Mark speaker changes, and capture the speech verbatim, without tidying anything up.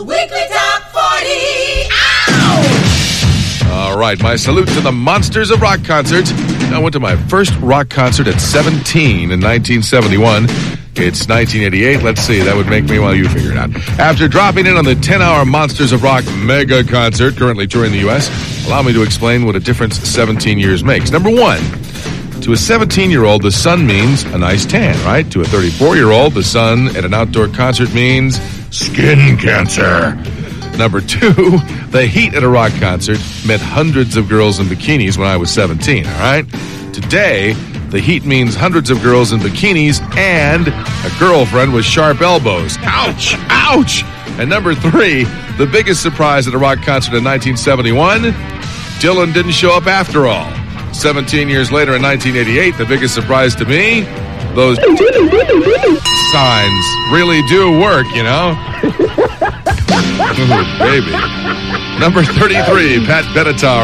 Speaker 1: The weekly top forty. Ow!
Speaker 2: All right, my salute to the monsters of rock concerts. I went to my first rock concert at seventeen in nineteen seventy-one. It's nineteen eighty-eight. Let's see. That would make me, well, you figure it out. After dropping in on the ten-hour Monsters of Rock mega concert currently touring the U S, allow me to explain what a difference seventeen years makes. Number one, to a seventeen-year-old, the sun means a nice tan, right? To a thirty-four-year-old, the sun at an outdoor concert means skin cancer. Number two, the heat at a rock concert meant hundreds of girls in bikinis when I was seventeen, all right? Today, the heat means hundreds of girls in bikinis and a girlfriend with sharp elbows. Ouch! Ouch! And number three, the biggest surprise at a rock concert in nineteen seventy-one, Dylan didn't show up after all. seventeen years later in nineteen eighty-eight, the biggest surprise to me, those signs really do work, you know? Ooh, baby. Number thirty-three, Pat Benatar.